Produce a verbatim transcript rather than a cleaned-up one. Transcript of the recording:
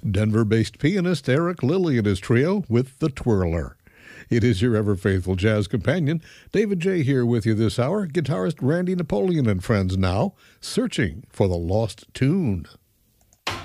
Denver-based pianist Eric Lilly and his trio with The Twirler. It is your ever-faithful jazz companion, David J. here with you this hour. Guitarist Randy Napoleon and friends now, searching for the lost tune.